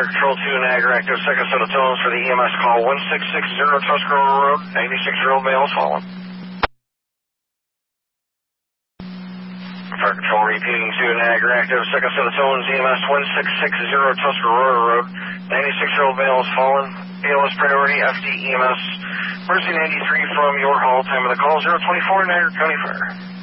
Fire Control 2, Niagara Active, second set of tones for the EMS call 1660 Tuscarora Road, 96-year-old male is fallen. Fire Control repeating to Niagara Active, second set of tones, EMS 1660 Tuscarora Road, 96-year-old male is fallen. ALS priority, FD EMS, Mercy 93 from your hall, time of the call 024 Niagara County Fire.